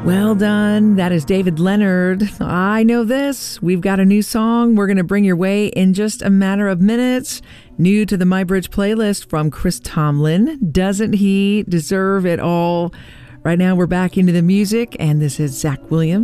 Well done. That is David Leonard. I Know This. We've got a new song we're going to bring your way in just a matter of minutes. New to the MyBridge playlist from Chris Tomlin. Doesn't he deserve it all? Right now we're back into the music, and this is Zach Williams.